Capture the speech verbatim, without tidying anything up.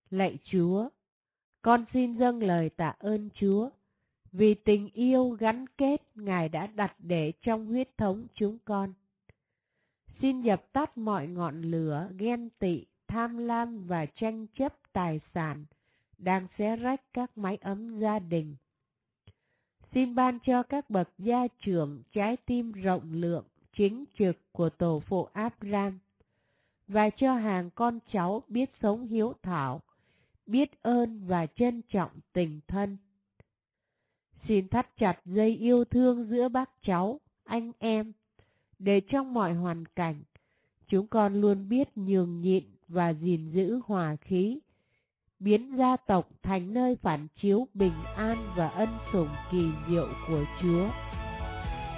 Lạy Chúa, con xin dâng lời tạ ơn Chúa, vì tình yêu gắn kết Ngài đã đặt để trong huyết thống chúng con. Xin dập tắt mọi ngọn lửa ghen tị, tham lam và tranh chấp tài sản đang xé rách các mái ấm gia đình. Xin ban cho các bậc gia trưởng trái tim rộng lượng, chính trực của tổ phụ Abraham, và cho hàng con cháu biết sống hiếu thảo, biết ơn và trân trọng tình thân. Xin thắt chặt dây yêu thương giữa bác cháu, anh em, để trong mọi hoàn cảnh, chúng con luôn biết nhường nhịn và gìn giữ hòa khí, biến gia tộc thành nơi phản chiếu bình an và ân sủng kỳ diệu của Chúa.